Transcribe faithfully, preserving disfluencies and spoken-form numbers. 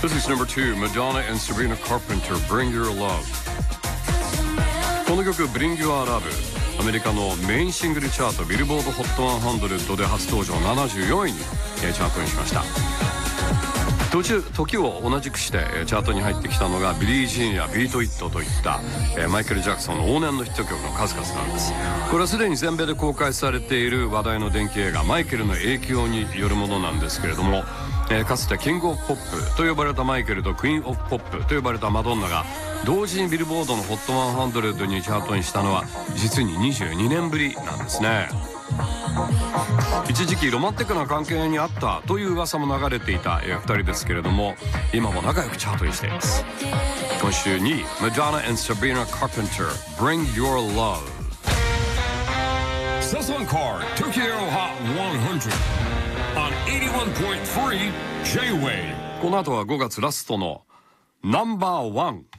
This is number two, Madonna and Sabrina Carpenter, Bring Your Love。 この曲 Bring Your Love、 アメリカのメインシングルチャートビルボード ホットひゃくで初登場ななじゅうよんいにチャートにしました。途中時を同じくしてチャートに入ってきたのがビリー・ジーンやビート・イットといったマイケル・ジャクソンの往年のヒット曲の数々なんです。これはすでに全米で公開されている話題の電気映画マイケルの影響によるものなんですけれども、えー、かつてキング・オブ・ポップと呼ばれたマイケルとクイーン・オブ・ポップと呼ばれたマドンナが同時にビルボードの ホットひゃくにチャートにしたのは実ににじゅうにねんぶりなんですね。一時期ロマンティックな関係にあったという噂も流れていたふたりですけれども、今も仲良くチャートにしています。今週にい、Madonna and Sabrina Carpenter, Bring Your Love。 Sasan Car Tokyo Hotひゃく on はちじゅういってんさん J-Wave。 この後はごがつラストのナンバーワン。